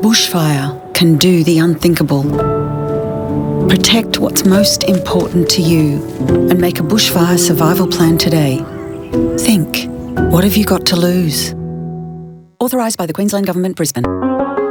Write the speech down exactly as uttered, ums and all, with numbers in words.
bushfire can do the unthinkable. Protect what's most important to you and make a bushfire survival plan today. Think, what have you got to lose? Authorised by the Queensland Government, Brisbane.